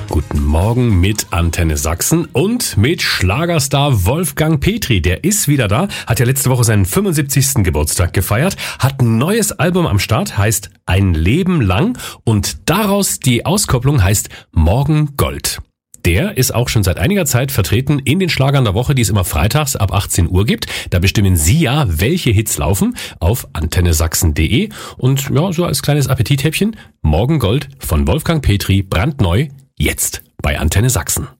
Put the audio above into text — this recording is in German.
Guten Morgen mit Antenne Sachsen und mit Schlagerstar Wolfgang Petri. Der ist wieder da, hat ja letzte Woche seinen 75. Geburtstag gefeiert, hat ein neues Album am Start, heißt Ein Leben lang und daraus die Auskopplung heißt Morgen Gold. Der ist auch schon seit einiger Zeit vertreten in den Schlagern der Woche, die es immer freitags ab 18 Uhr gibt. Da bestimmen Sie ja, welche Hits laufen auf antennesachsen.de. Und ja, so als kleines Appetithäppchen, Morgen Gold von Wolfgang Petri, brandneu, jetzt bei Antenne Sachsen.